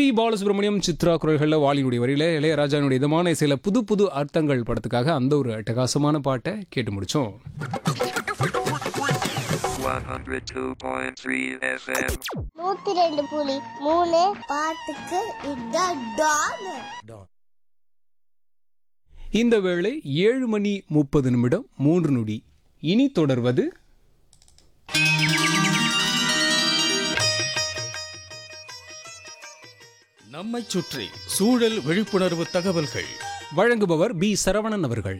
SP Balasubramaniam, Chitra குரல்களில் வாலினுடைய வரியில இளையராஜானுடைய இதமான இசையில புது புது அர்த்தங்கள் படத்துக்காக அந்த ஒரு அட்டகாசமான பாட்டை கேட்டு முடிச்சோம். 102.3 FM. 102.3 பாட்டுக்கு இதான் டான். இந்த வேளை 7:30 3 இனி தொடர்வது நம்மைச் சுற்றி சூழல் விழிப்புணர்வு தகவல்கள். வழங்குபவர் பி சரவணன் அவர்கள்.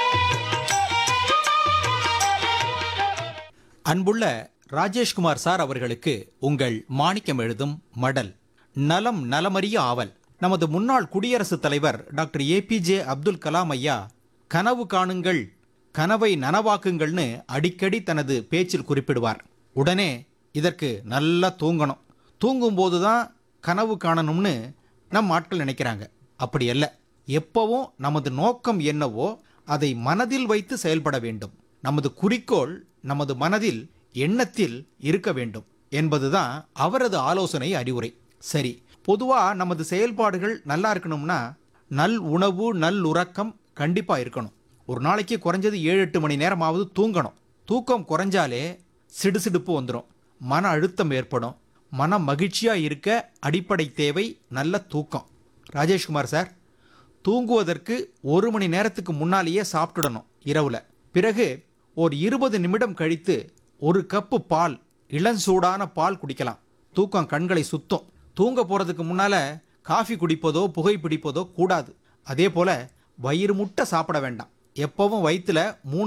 அன்புள்ள ராஜேஷ்குமார் சார் அவர்களுக்கு உங்கள் மாணிக்கம் எழுதும் மடல். நலம் நலமறிய ஆவல். நமது முன்னாள் குடியரசுத் தலைவர் டாக்டர் ஏபிஜே அப்துல் கலாம் ஐயா கனவு காணுங்கள், கனவை நனவாக்குங்கள்னு அடிக்கடி தனது பேச்சில் குறிப்பிடுவார். உடனே இதற்கு நல்லா தூங்கணும், தூங்கும்போது தான் கனவு காணணும்னு நம் ஆட்கள் நினைக்கிறாங்க. அப்படி அல்ல. எப்பவும் நமது நோக்கம் என்னவோ அதை மனதில் வைத்து செயல்பட வேண்டும். நமது குறிக்கோள் நமது மனதில் எண்ணத்தில் இருக்க வேண்டும் என்பதுதான் அவரது ஆலோசனை அறிவுரை. சரி, பொதுவா நமது செயல்பாடுகள் நல்லா இருக்கணும்னா நல் உணவு நல் உறக்கம் கண்டிப்பா இருக்கணும். ஒரு நாளைக்கு குறைஞ்சது 7-8 மணி நேரமாவது தூங்கணும். தூக்கம் குறைஞ்சாலே சிடுசிடுப்பு வந்துடும், மன அழுத்தம் ஏற்படும். மன மகிழ்ச்சியா இருக்க அடிப்படை தேவை நல்ல தூக்கம். ராஜேஷ்குமார் சார், தூங்குவதற்கு 1 மணி நேரத்துக்கு முன்னாலேயே சாப்பிட்டுடணும் இரவுல. பிறகு ஒரு 20 நிமிடம் கழித்து 1 கப்பு பால், இளஞ்சூடான பால் குடிக்கலாம். தூக்கம் கண்களை சுத்தம். தூங்க போறதுக்கு முன்னால காஃபி குடிப்பதோ புகை பிடிப்பதோ கூடாது. அதே போல வயிறு முட்டை சாப்பிட வேண்டாம். எப்பவும் வயிற்றுல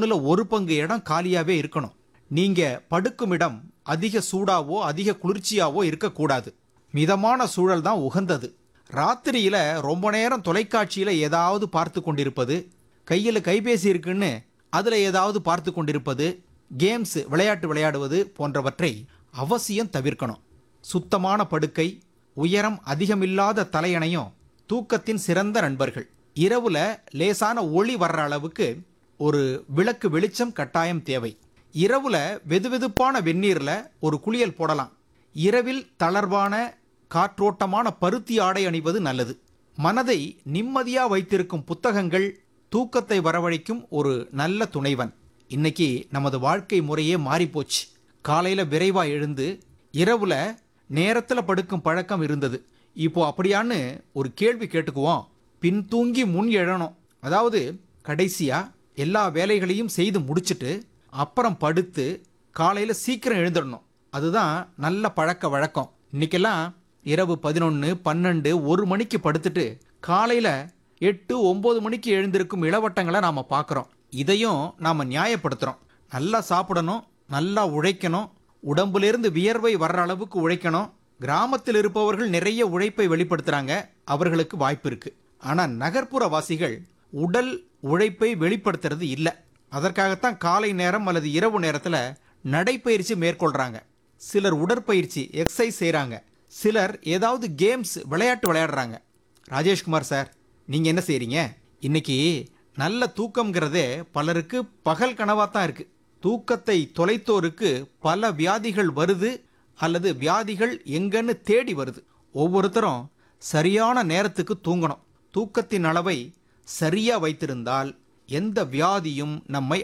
1/3 இடம் காலியாவே இருக்கணும். நீங்க படுக்கும் இடம் அதிக சூடாவோ அதிக குளிர்ச்சியாவோ இருக்கக்கூடாது. மிதமான சூழல் தான் உகந்தது. ராத்திரியில ரொம்ப நேரம் தொலைக்காட்சியில ஏதாவது பார்த்து கொண்டிருப்பது, கையில் கைபேசி இருக்குன்னு அதில் ஏதாவது பார்த்து கொண்டிருப்பது, கேம்ஸ் விளையாட்டு விளையாடுவது போன்றவற்றை அவசியம் தவிர்க்கணும். சுத்தமான படுக்கை, உயரம் அதிகமில்லாத தலையணையும் தூக்கத்தின் சிறந்த நண்பர்கள். இரவுல லேசான ஒளி வர்ற அளவுக்கு ஒரு விளக்கு வெளிச்சம் கட்டாயம் தேவை. இரவுல வெதுவெதுப்பான வெந்நீர்ல ஒரு குளியல் போடலாம். இரவில் தளர்வான காற்றோட்டமான பருத்தி ஆடை அணிவது நல்லது. மனதை நிம்மதியா வைத்திருக்கும் புத்தகங்கள் தூக்கத்தை வரவழைக்கும் ஒரு நல்ல துணைவன். இன்னைக்கு நமது வாழ்க்கை முறையே மாறிப்போச்சு. காலையில விரைவா எழுந்து இரவுல நேரத்துல படுக்கும் பழக்கம் இருந்தது. இப்போ அப்படியான்னு ஒரு கேள்வி கேட்டுக்குவோம். பின் தூங்கி முன் எழணும். அதாவது கடைசியா எல்லா வேலைகளையும் செய்து முடிச்சுட்டு அப்புறம் படுத்து காலையில சீக்கிரம் எழுந்துடணும். அதுதான் நல்ல பழக்க வழக்கம். இன்னைக்கெல்லாம் இரவு 11, 12, 1 மணிக்கு படுத்துட்டு காலையில 8, 9 மணிக்கு எழுந்திருக்கும் இளவட்டங்களை நாம பார்க்குறோம். இதையும் நாம நியாயப்படுத்துறோம். நல்லா சாப்பிடணும், நல்லா உழைக்கணும், உடம்புலேருந்து வியர்வை வர்ற அளவுக்கு உழைக்கணும். கிராமத்தில் இருப்பவர்கள் நிறைய உழைப்பை வெளிப்படுத்துறாங்க, அவர்களுக்கு வாய்ப்பு இருக்கு. ஆனா நகர்ப்புற வாசிகள் உடல் உழைப்பை வெளிப்படுத்துறது இல்லை. அதற்காகத்தான் காலை நேரம் அல்லது இரவு நேரத்தில் நடைப்பயிற்சி மேற்கொள்றாங்க. சிலர் உடற்பயிற்சி எக்ஸசைஸ் செய்கிறாங்க. சிலர் ஏதாவது கேம்ஸ் விளையாட்டு விளையாடுறாங்க. ராஜேஷ்குமார் சார், நீங்கள் என்ன செய்கிறீங்க? இன்னைக்கு நல்ல தூக்கம்ங்கிறதே பலருக்கு பகல் கனவாக தான் இருக்குது. தூக்கத்தை தொலைத்தோருக்கு பல வியாதிகள் வருது, அல்லது வியாதிகள் எங்கன்னு தேடி வருது. ஒவ்வொருத்தரும் சரியான நேரத்துக்கு தூங்கணும். தூக்கத்தின் அளவை சரியா வைத்திருந்தால் எந்த வியாதியும் நம்மை